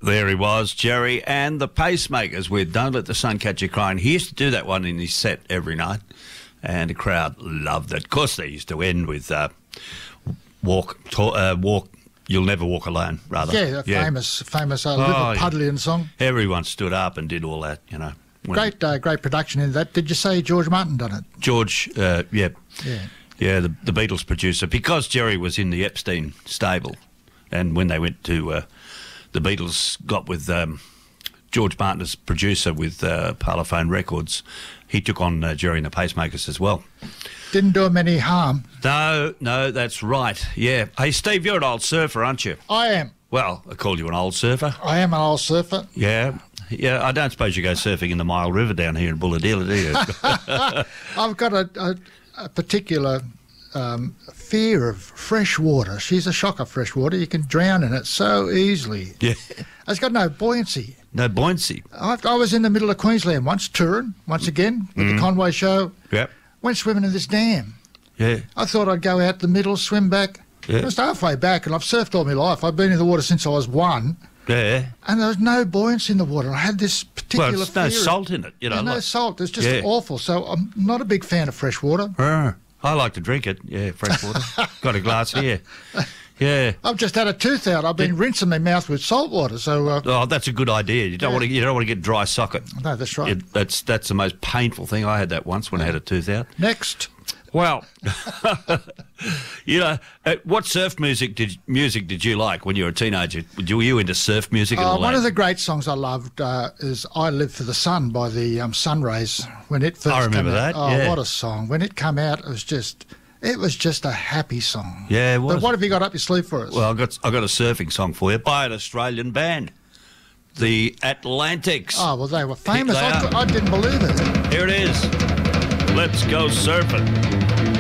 There he was, Jerry and the Pacemakers with Don't Let the Sun Catch You Crying. He used to do that one in his set every night, and the crowd loved it. Of course, they used to end with Walk, You'll Never Walk Alone, rather. Yeah, famous Little Pudlian song. Everyone stood up and did all that, you know. Great production in that. Did you say George Martin done it? George, yeah, the Beatles producer, because Jerry was in the Epstein stable, and when they went to the Beatles got with George Martin as producer with Parlophone Records, he took on Jerry and the Pacemakers as well. Didn't do him any harm. No, that's right. Yeah. Hey, Steve, you're an old surfer, aren't you? I am. Well, I call you an old surfer. I am an old surfer. Yeah. Yeah, I don't suppose you go surfing in the Mile River down here in Bulladila, do you? I've got a particular fear of fresh water. She's a shock of fresh water. You can drown in it so easily. Yeah. It's got no buoyancy. No buoyancy. I was in the middle of Queensland once, touring, once again, with the Conway Show. Yep. Went swimming in this dam. Yeah. I thought I'd go out the middle, swim back. Yeah. Just halfway back, and I've surfed all my life. I've been in the water since I was 1. Yeah. And there was no buoyancy in the water. I had this particular Well, there's no salt in it, you know. There's no salt. It's just awful. So I'm not a big fan of fresh water. I like to drink it. Yeah, fresh water. Got a glass here. Yeah. I've just had a tooth out. I've been rinsing my mouth with salt water. So. That's a good idea. You don't want to get dry socket. No, that's right. That's the most painful thing. I had that once when I had a tooth out. Next. Well, you know, what surf music did you like when you were a teenager? Were you into surf music at all? One of the great songs I loved is "I Live for the Sun" by the Sunrays. When it first came out. I remember that. Oh, what a song! When it came out, it was just a happy song. Yeah, it was. But what have you got up your sleeve for us? Well, I got a surfing song for you by an Australian band, the Atlantics. Oh, well, they were famous. I didn't believe it. Here it is. Let's go surfing.